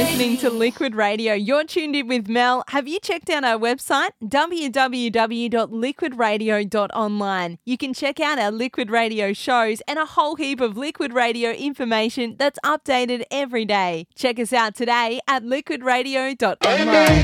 listening to Liquid Radio. You're tuned in with Mel. Have you checked out our website? www.liquidradio.online. You can check out our Liquid Radio shows and a whole heap of Liquid Radio information that's updated every day. Check us out today at liquidradio.online.